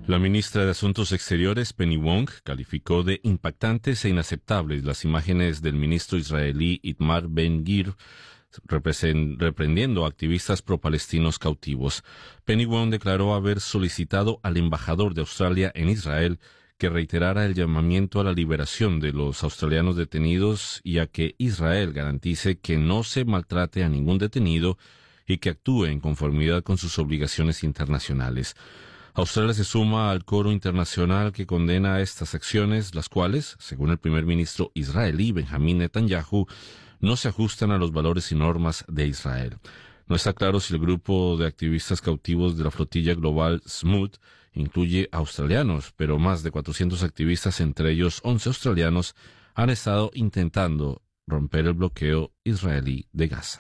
La ministra de Asuntos Exteriores, Penny Wong, calificó de impactantes e inaceptables las imágenes del ministro israelí Itamar Ben-Gvir reprendiendo a activistas pro-palestinos cautivos. Penny Wong declaró haber solicitado al embajador de Australia en Israel que reiterara el llamamiento a la liberación de los australianos detenidos y a que Israel garantice que no se maltrate a ningún detenido y que actúe en conformidad con sus obligaciones internacionales. Australia se suma al coro internacional que condena estas acciones, las cuales, según el primer ministro israelí Benjamín Netanyahu, no se ajustan a los valores y normas de Israel. No está claro si el grupo de activistas cautivos de la flotilla global Smooth incluye a australianos, pero más de 400 activistas, entre ellos 11 australianos, han estado intentando romper el bloqueo israelí de Gaza.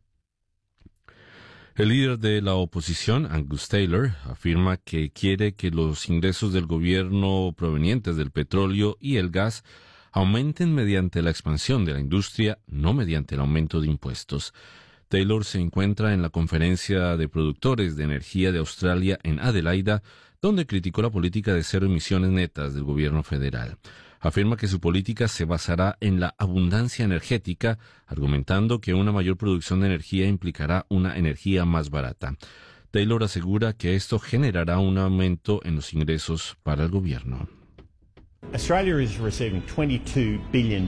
El líder de la oposición, Angus Taylor, afirma que quiere que los ingresos del gobierno provenientes del petróleo y el gas aumenten mediante la expansión de la industria, no mediante el aumento de impuestos. Taylor se encuentra en la Conferencia de Productores de Energía de Australia en Adelaida, donde criticó la política de cero emisiones netas del gobierno federal. Afirma que su política se basará en la abundancia energética, argumentando que una mayor producción de energía implicará una energía más barata. Taylor asegura que esto generará un aumento en los ingresos para el gobierno. Australia is receiving $22 billion